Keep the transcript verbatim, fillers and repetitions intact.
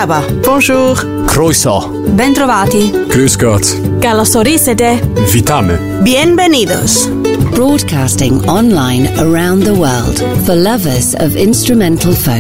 Merhaba. Bonjour. Croeso. Bentrovati. Grüß Gott. Καλώς ορίσατε. Vitame. Bienvenidos. Broadcasting online around the world for lovers of instrumental folk.